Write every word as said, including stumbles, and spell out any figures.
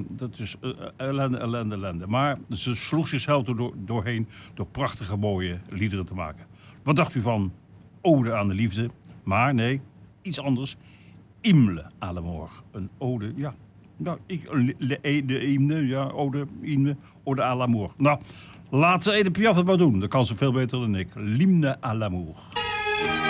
dat is uh, ellende, ellende, ellende. Maar ze sloeg zichzelf er door, doorheen door prachtige mooie liederen te maken. Wat dacht u van Ode aan de Liefde? Maar nee, iets anders. Hymne à l'amour. Een ode, ja. Nou, ik, le, de hymne, ja, ode, hymne, ode à l'amour. Nou, laat Edith Piaf het maar doen. Dat kan ze veel beter dan ik. L'hymne à l'amour.